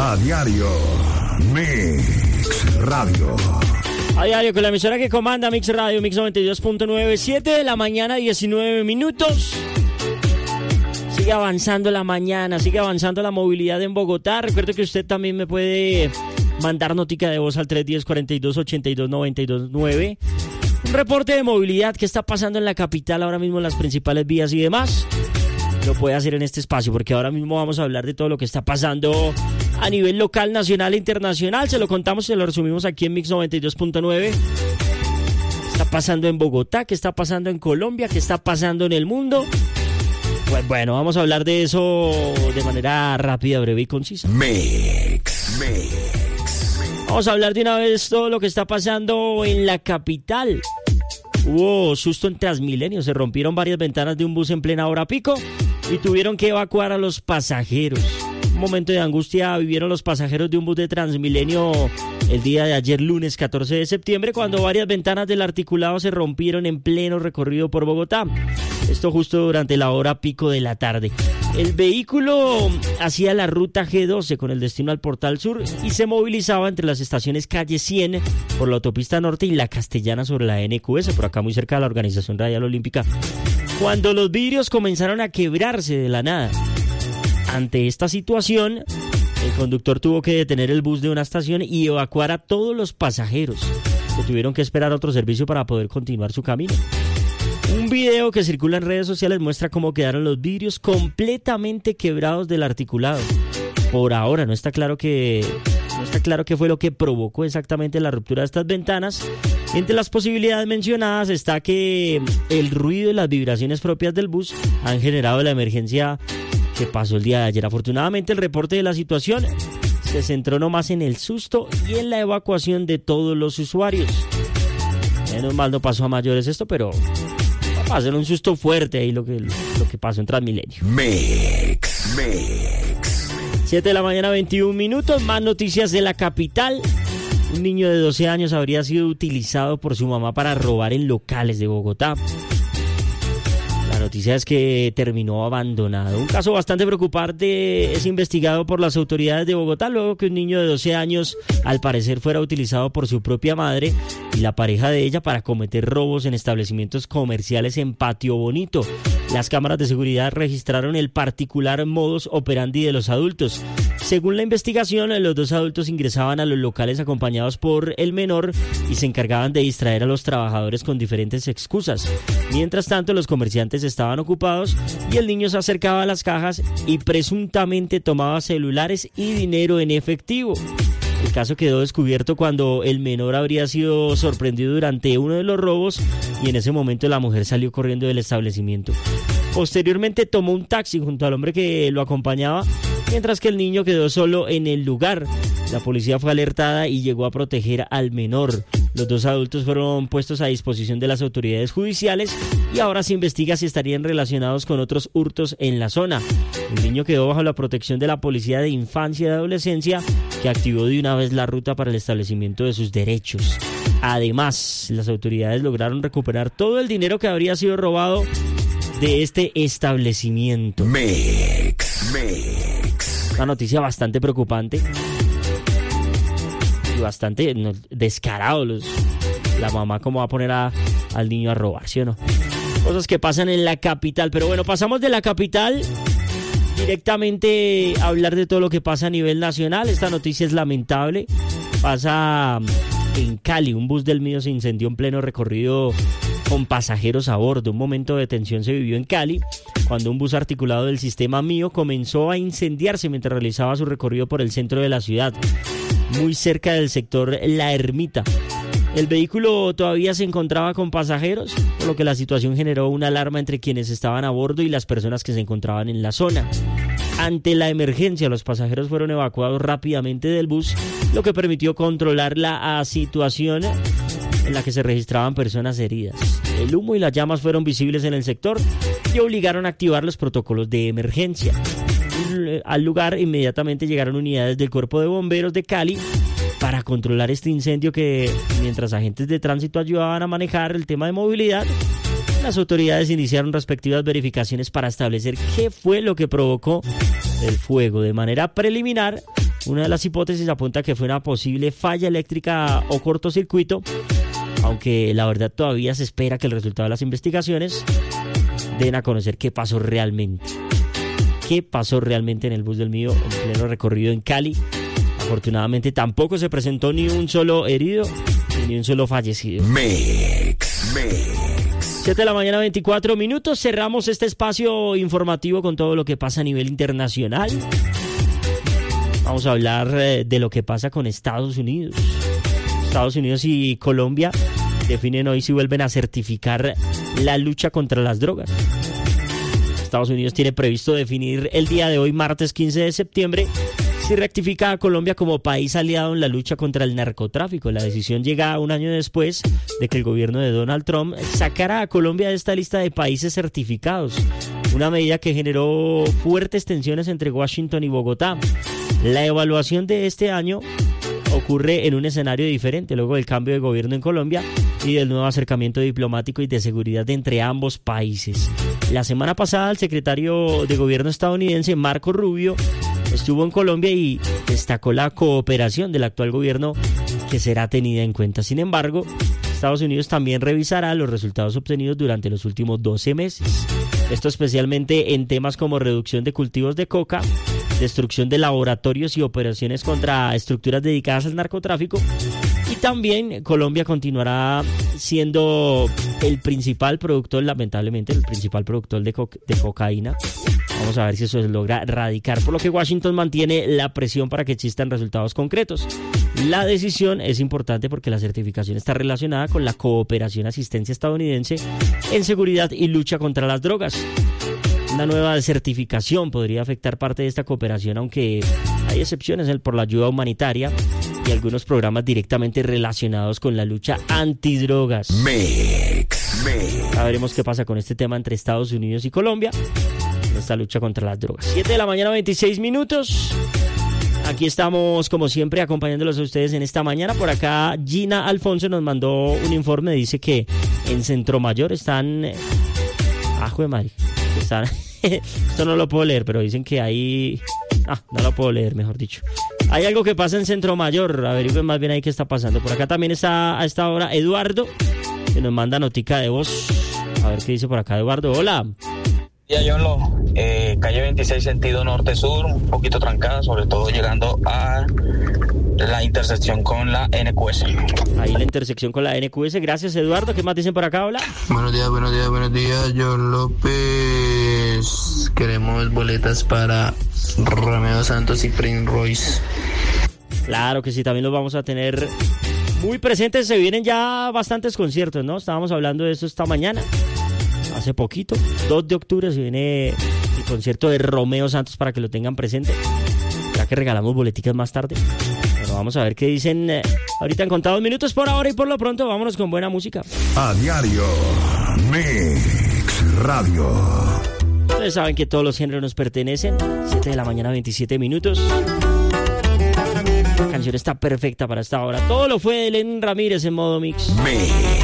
A diario, Mix Radio. A diario con la emisora que comanda Mix Radio, Mix 92.9, 7 de la mañana, 19 minutos. Sigue avanzando la mañana, sigue avanzando la movilidad en Bogotá. Recuerde que usted también me puede mandar notica de voz al 310-4282-92.9. Un reporte de movilidad que está pasando en la capital ahora mismo en las principales vías y demás. Lo puede hacer en este espacio porque ahora mismo vamos a hablar de todo lo que está pasando a nivel local, nacional e internacional. Se lo contamos, se lo resumimos aquí en Mix 92.9. ¿Qué está pasando en Bogotá? ¿Qué está pasando en Colombia? ¿Qué está pasando en el mundo? Pues bueno, vamos a hablar de eso de manera rápida, breve y concisa. Mix. Vamos a hablar de una vez todo lo que está pasando en la capital. Hubo susto en Transmilenio, se rompieron varias ventanas de un bus en plena hora pico y tuvieron que evacuar a los pasajeros. Un momento de angustia vivieron los pasajeros de un bus de Transmilenio el día de ayer, lunes 14 de septiembre, cuando varias ventanas del articulado se rompieron en pleno recorrido por Bogotá. Esto justo durante la hora pico de la tarde. El vehículo hacía la ruta G12 con el destino al Portal Sur y se movilizaba entre las estaciones Calle 100 por la autopista norte y la Castellana sobre la NQS, por acá muy cerca de la Organización Radial Olímpica, cuando los vidrios comenzaron a quebrarse de la nada. Ante esta situación, el conductor tuvo que detener el bus de una estación y evacuar a todos los pasajeros, que tuvieron que esperar otro servicio para poder continuar su camino. Un video que circula en redes sociales muestra cómo quedaron los vidrios completamente quebrados del articulado. Por ahora no está claro qué fue lo que provocó exactamente la ruptura de estas ventanas. Entre las posibilidades mencionadas está que el ruido y las vibraciones propias del bus han generado la emergencia que pasó el día de ayer. Afortunadamente el reporte de la situación se centró nomás en el susto y en la evacuación de todos los usuarios. Menos mal no pasó a mayores esto, pero va a ser un susto fuerte ahí lo que pasó en Transmilenio. Mix. 7 de la mañana, 21 minutos. Más noticias de la capital. Un niño de 12 años habría sido utilizado por su mamá para robar en locales de Bogotá. La noticia es que terminó abandonado. Un caso bastante preocupante es investigado por las autoridades de Bogotá luego que un niño de 12 años al parecer fuera utilizado por su propia madre y la pareja de ella para cometer robos en establecimientos comerciales en Patio Bonito. Las cámaras de seguridad registraron el particular modus operandi de los adultos. Según la investigación, los dos adultos ingresaban a los locales acompañados por el menor y se encargaban de distraer a los trabajadores con diferentes excusas. Mientras tanto, los comerciantes estaban ocupados y el niño se acercaba a las cajas y presuntamente tomaba celulares y dinero en efectivo. El caso quedó descubierto cuando el menor habría sido sorprendido durante uno de los robos y en ese momento la mujer salió corriendo del establecimiento. Posteriormente tomó un taxi junto al hombre que lo acompañaba, mientras que el niño quedó solo en el lugar. La policía fue alertada y llegó a proteger al menor. Los dos adultos fueron puestos a disposición de las autoridades judiciales y ahora se investiga si estarían relacionados con otros hurtos en la zona. El niño quedó bajo la protección de la Policía de Infancia y Adolescencia, que activó de una vez la ruta para el establecimiento de sus derechos. Además, las autoridades lograron recuperar todo el dinero que habría sido robado de este establecimiento. Mix. Una noticia bastante preocupante y bastante descarado. La mamá cómo va a poner al niño a robar, ¿sí o no? Cosas que pasan en la capital. Pero bueno, pasamos de la capital directamente a hablar de todo lo que pasa a nivel nacional. Esta noticia es lamentable. Pasa en Cali. Un bus del Mío se incendió en pleno recorrido con pasajeros a bordo. Un momento de tensión se vivió en Cali cuando un bus articulado del sistema Mío comenzó a incendiarse mientras realizaba su recorrido por el centro de la ciudad, muy cerca del sector La Ermita. El vehículo todavía se encontraba con pasajeros, por lo que la situación generó una alarma entre quienes estaban a bordo y las personas que se encontraban en la zona. Ante la emergencia, los pasajeros fueron evacuados rápidamente del bus, lo que permitió controlar la situación en la que se registraban personas heridas. El humo y las llamas fueron visibles en el sector y obligaron a activar los protocolos de emergencia. Al lugar inmediatamente llegaron unidades del Cuerpo de Bomberos de Cali para controlar este incendio que, mientras agentes de tránsito ayudaban a manejar el tema de movilidad, las autoridades iniciaron respectivas verificaciones para establecer qué fue lo que provocó el fuego. De manera preliminar, Una de las hipótesis apunta que fue una posible falla eléctrica o cortocircuito, aunque la verdad todavía se espera que el resultado de las investigaciones den a conocer qué pasó realmente. ¿Qué pasó realmente en el bus del Mío en pleno recorrido en Cali? Afortunadamente tampoco se presentó ni un solo herido ni un solo fallecido. Mix. 7 de la mañana, 24 minutos. Cerramos este espacio informativo con todo lo que pasa a nivel internacional. Vamos a hablar de lo que pasa con Estados Unidos. Estados Unidos y Colombia definen hoy si vuelven a certificar la lucha contra las drogas. Estados Unidos tiene previsto definir el día de hoy, martes 15 de septiembre, si rectifica a Colombia como país aliado en la lucha contra el narcotráfico. La decisión llega un año después de que el gobierno de Donald Trump sacara a Colombia de esta lista de países certificados, una medida que generó fuertes tensiones entre Washington y Bogotá. La evaluación de este año ocurre en un escenario diferente, luego del cambio de gobierno en Colombia y del nuevo acercamiento diplomático y de seguridad entre ambos países. La semana pasada, el secretario de gobierno estadounidense, Marco Rubio, estuvo en Colombia y destacó la cooperación del actual gobierno que será tenida en cuenta. Sin embargo, Estados Unidos también revisará los resultados obtenidos durante los últimos 12 meses. Esto especialmente en temas como reducción de cultivos de coca, destrucción de laboratorios y operaciones contra estructuras dedicadas al narcotráfico. Y también Colombia continuará siendo el principal productor, lamentablemente, el principal productor de cocaína. Vamos a ver si eso se logra erradicar, por lo que Washington mantiene la presión para que existan resultados concretos. La decisión es importante porque la certificación está relacionada con la cooperación asistencia estadounidense en seguridad y lucha contra las drogas. Una nueva certificación podría afectar parte de esta cooperación, aunque hay excepciones por la ayuda humanitaria y algunos programas directamente relacionados con la lucha antidrogas. Mix. Ya veremos qué pasa con este tema entre Estados Unidos y Colombia en esta lucha contra las drogas. 7 de la mañana, 26 minutos. Aquí estamos, como siempre, acompañándolos a ustedes en esta mañana. Por acá, Gina Alfonso nos mandó un informe. Dice que en Centro Mayor están... ¡Ajo de madre! Están... Esto no lo puedo leer, pero dicen que hay... no lo puedo leer, mejor dicho. Hay algo que pasa en Centro Mayor. Averigüen más bien ahí qué está pasando. Por acá también está a esta hora Eduardo, que nos manda notica de voz. A ver qué dice por acá Eduardo. Hola. Calle 26 sentido norte-sur, un poquito trancada, sobre todo llegando a la intersección con la NQS. Ahí la intersección con la NQS. Gracias, Eduardo. ¿Qué más dicen por acá? Hola. Buenos días, John López. Queremos boletas para Romeo Santos y Prince Royce. Claro que sí, también los vamos a tener muy presentes. Se vienen ya bastantes conciertos, ¿no? Estábamos hablando de eso esta mañana. Hace poquito, 2 de octubre, se viene el concierto de Romeo Santos para que lo tengan presente. Ya que regalamos boleticas más tarde. Pero vamos a ver qué dicen ahorita en contados minutos. Por ahora y por lo pronto, vámonos con buena música. A diario. Mix Radio. Ustedes saben que todos los géneros nos pertenecen. 7 de la mañana, 27 minutos. La canción está perfecta para esta hora. Todo lo fue de Len Ramírez en modo mix.